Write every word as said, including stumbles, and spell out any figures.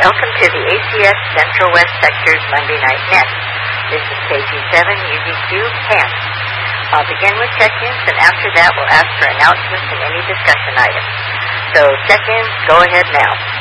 Welcome to the A C S Central West Sector's Monday Night Net. This is K G seven U D Q Ham. I'll begin with check-ins, and after that we'll ask for announcements and any discussion items. So check-ins, go ahead now.